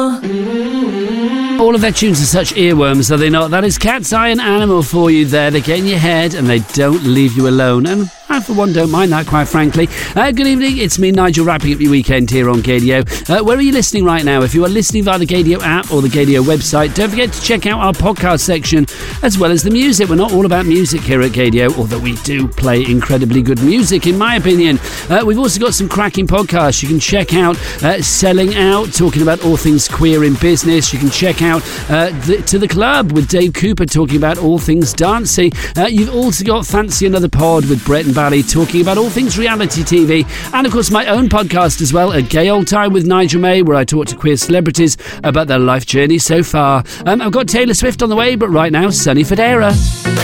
All of their tunes are such earworms, are they not? That is Cat's Eye and Animal for you there. They get in your head and they don't leave you alone. And I, for one, don't mind that, quite frankly. Good evening, it's me, Nigel, wrapping up your weekend here on Gadio. Where are you listening right now? If you are listening via the Gadio app or the Gadio website, don't forget to check out our podcast section as well as the music. We're not all about music here at Gadio, although we do play incredibly good music, in my opinion. We've also got some cracking podcasts. You can check out Selling Out, talking about all things queer in business. You can check out To the Club with Dave Cooper, talking about all things dancing. You've also got Fancy Another Pod with Brett and Bally, talking about all things reality TV. And of course my own podcast as well, A Gay Old Time with Nigel May, where I talk to queer celebrities about their life journey so far. I've got Taylor Swift on the way, but right now, Sonny Fodera.